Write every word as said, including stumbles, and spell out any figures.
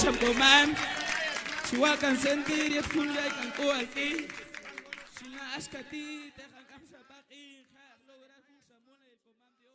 chamcoman, chihuacan sentir y fulga y canco aquí, china ashkati, te